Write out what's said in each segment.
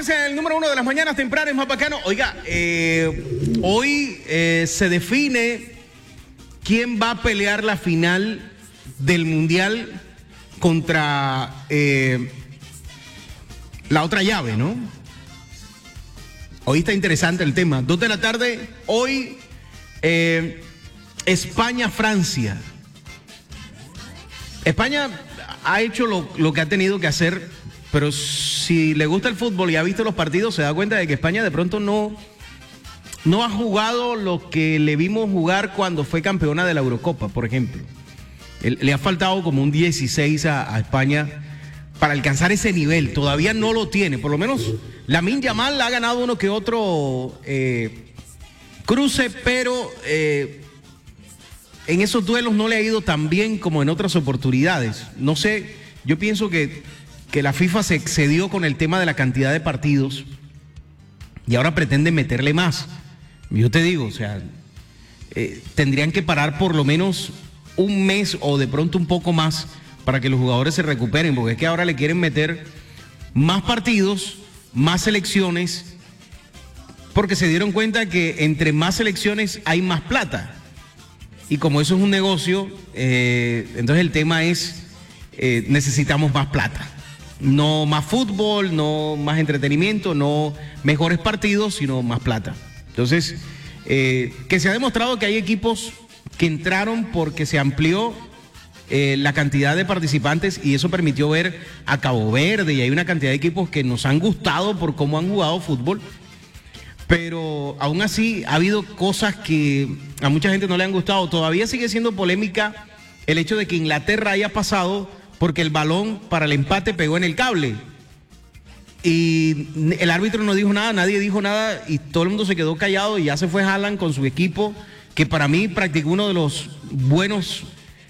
Viernes, el número 1 de las mañanas tempranas, más bacano. Oiga, hoy se define quién va a pelear la final del Mundial contra la otra llave, ¿no? Hoy está interesante el tema. 2 de la tarde, hoy España-Francia. España ha hecho lo que ha tenido que hacer, pero si le gusta el fútbol y ha visto los partidos, se da cuenta de que España de pronto no ha jugado lo que le vimos jugar cuando fue campeona de la Eurocopa, por ejemplo. Le ha faltado como un 16 a España para alcanzar ese nivel. Todavía no lo tiene. Por lo menos Lamine Yamal ha ganado uno que otro cruce, pero en esos duelos no le ha ido tan bien como en otras oportunidades. No sé, yo pienso que la FIFA se excedió con el tema de la cantidad de partidos y ahora pretende meterle más. Yo te digo, o sea, tendrían que parar por lo menos un mes o de pronto un poco más para que los jugadores se recuperen, porque es que ahora le quieren meter más partidos, más selecciones, porque se dieron cuenta que entre más selecciones hay más plata. Y como eso es un negocio, entonces el tema es, necesitamos más plata. No más fútbol, no más entretenimiento, no mejores partidos, sino más plata. Entonces, que se ha demostrado que hay equipos que entraron porque se amplió la cantidad de participantes y eso permitió ver a Cabo Verde, y hay una cantidad de equipos que nos han gustado por cómo han jugado fútbol, pero aún así ha habido cosas que a mucha gente no le han gustado. Todavía sigue siendo polémica el hecho de que Inglaterra haya pasado porque el balón para el empate pegó en el cable y el árbitro no dijo nada, nadie dijo nada y todo el mundo se quedó callado, y ya se fue Haaland con su equipo, que para mí practicó uno de los buenos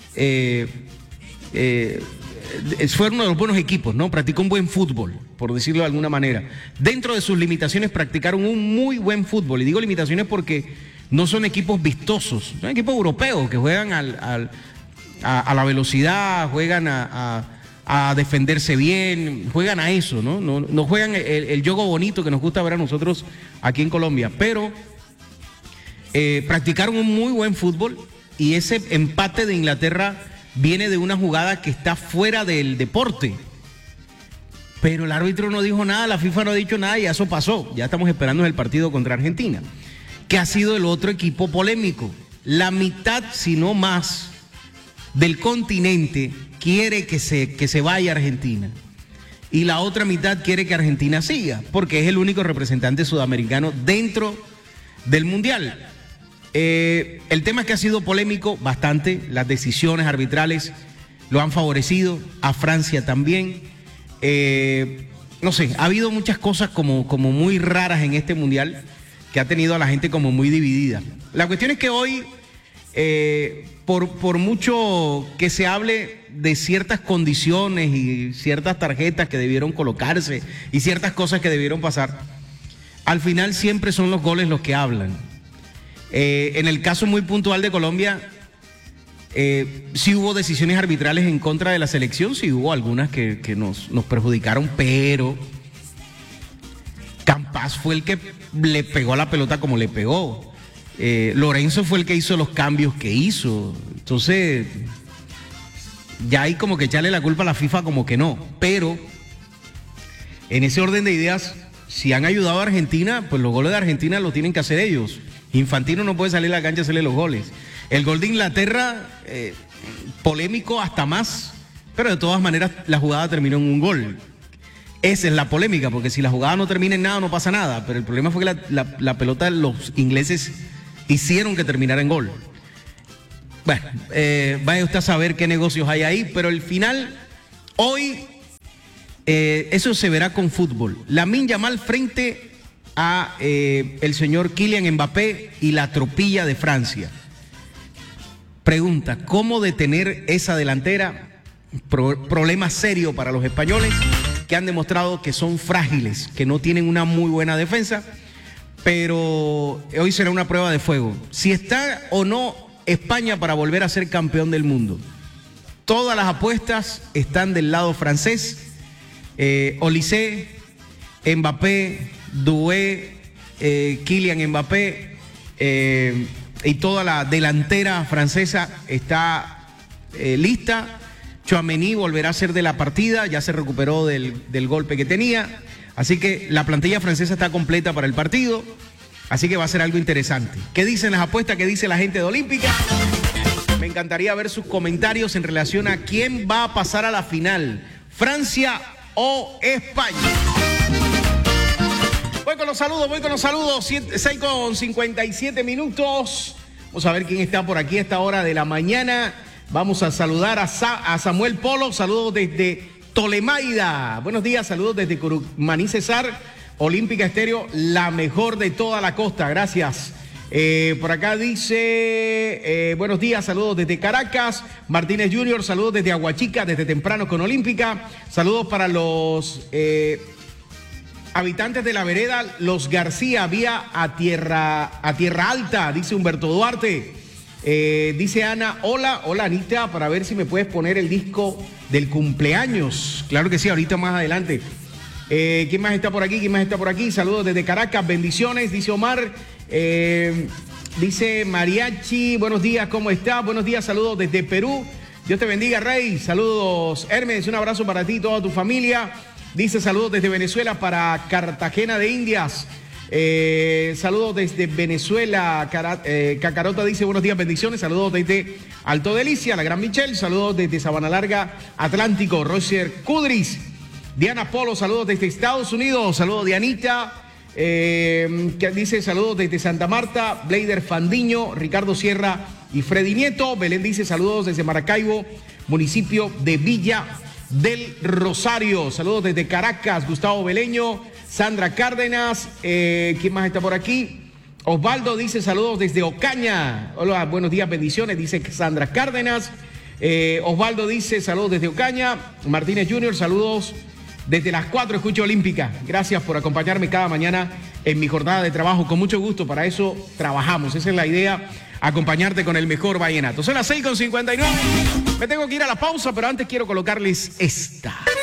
fue uno de los buenos equipos, ¿no? Practicó un buen fútbol, por decirlo de alguna manera. Dentro de sus limitaciones practicaron un muy buen fútbol, y digo limitaciones porque no son equipos vistosos, son equipos europeos que juegan a la velocidad, juegan a defenderse bien, juegan a eso, ¿no? No juegan el juego bonito que nos gusta ver a nosotros aquí en Colombia, pero practicaron un muy buen fútbol, y ese empate de Inglaterra viene de una jugada que está fuera del deporte. Pero el árbitro no dijo nada, la FIFA no ha dicho nada y eso pasó. Ya estamos esperando el partido contra Argentina, que ha sido el otro equipo polémico. La mitad, si no más, del continente quiere que se vaya a Argentina, y la otra mitad quiere que Argentina siga, porque es el único representante sudamericano dentro del Mundial. El tema es que ha sido polémico bastante, las decisiones arbitrales lo han favorecido, a Francia también. No sé, ha habido muchas cosas como muy raras en este Mundial que ha tenido a la gente como muy dividida. La cuestión es que hoy, por mucho que se hable de ciertas condiciones y ciertas tarjetas que debieron colocarse y ciertas cosas que debieron pasar, al final siempre son los goles los que hablan. En el caso muy puntual de Colombia, sí hubo decisiones arbitrales en contra de la selección, sí hubo algunas que nos perjudicaron, pero Campas fue el que le pegó a la pelota como le pegó. Lorenzo fue el que hizo los cambios que hizo. Entonces, ya hay como que echarle la culpa a la FIFA, como que no. Pero, en ese orden de ideas, si han ayudado a Argentina, pues los goles de Argentina los tienen que hacer ellos. Infantino no puede salir a la cancha a hacerle los goles. El gol de Inglaterra, polémico hasta más, pero de todas maneras la jugada terminó en un gol. Esa es la polémica, porque si la jugada no termina en nada, no pasa nada. Pero el problema fue que la pelota, los ingleses hicieron que terminara en gol. Bueno, vaya usted a saber qué negocios hay ahí, pero el final, hoy, eso se verá con fútbol. Lamine Yamal frente a el señor Kylian Mbappé y la tropilla de Francia. Pregunta, ¿cómo detener esa delantera? Problema serio para los españoles, que han demostrado que son frágiles, que no tienen una muy buena defensa, pero hoy será una prueba de fuego. Si está o no España para volver a ser campeón del mundo. Todas las apuestas están del lado francés. Olise, Mbappé, Doué, Kylian Mbappé y toda la delantera francesa está lista. Tchouaméni volverá a ser de la partida, ya se recuperó del golpe que tenía. Así que la plantilla francesa está completa para el partido. Así que va a ser algo interesante. ¿Qué dicen las apuestas? ¿Qué dice la gente de Olímpica? Me encantaría ver sus comentarios en relación a quién va a pasar a la final, Francia o España. Voy con los saludos, 6:57 minutos. Vamos a ver quién está por aquí a esta hora de la mañana. Vamos a saludar a Samuel Polo, saludos desde Tolemaida. Buenos días, saludos desde Curumaní, Cesar. Olímpica Estéreo, la mejor de toda la costa, gracias. Por acá dice, buenos días, saludos desde Caracas. Martínez Junior, saludos desde Aguachica, desde temprano con Olímpica. Saludos para los habitantes de la vereda Los García, vía a Tierra Alta, dice Humberto Duarte. Dice Ana, hola Anita, para ver si me puedes poner el disco del cumpleaños. Claro que sí, ahorita más adelante. ¿Quién más está por aquí? Saludos desde Caracas, bendiciones, dice Omar. Dice Mariachi, buenos días, ¿cómo está? Buenos días, saludos desde Perú. Dios te bendiga, Rey. Saludos, Hermes, un abrazo para ti y toda tu familia. Dice saludos desde Venezuela para Cartagena de Indias. Saludos desde Venezuela. Cacarota dice buenos días, bendiciones. Saludos desde Alto Delicia, la Gran Michelle. Saludos desde Sabana Larga, Atlántico, Roger Cudris. Diana Polo, saludos desde Estados Unidos. Saludos Dianita, que dice saludos desde Santa Marta. Blader Fandiño, Ricardo Sierra y Freddy Nieto. Belén dice saludos desde Maracaibo, municipio de Villa del Rosario. Saludos desde Caracas, Gustavo Beleño, Sandra Cárdenas. ¿Quién más está por aquí? Osvaldo dice saludos desde Ocaña. Hola, buenos días, bendiciones, dice Sandra Cárdenas. Osvaldo dice saludos desde Ocaña. Martínez Junior, saludos desde las 4, escucho Olímpica. Gracias por acompañarme cada mañana en mi jornada de trabajo. Con mucho gusto, para eso trabajamos. Esa es la idea, acompañarte con el mejor vallenato. Son las 6:59. Me tengo que ir a la pausa, pero antes quiero colocarles esta.